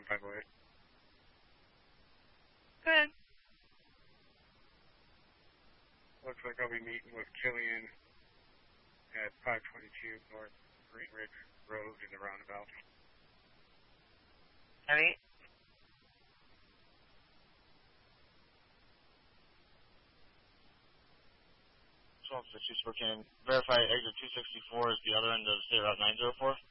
758. Good. Looks like I'll be meeting with Killian at 522 North Green Ridge Road in the roundabout. Heavy. Can verify exit 264 is the other end of State Route 904.